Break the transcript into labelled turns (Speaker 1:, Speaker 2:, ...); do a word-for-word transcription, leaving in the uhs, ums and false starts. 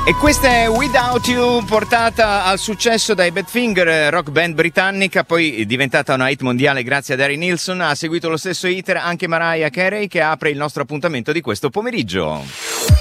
Speaker 1: E questa è Without You, portata al successo dai Badfinger, rock band britannica, poi diventata una hit mondiale grazie a Harry Nilsson. Ha seguito lo stesso iter anche Mariah Carey, che apre il nostro appuntamento di questo pomeriggio.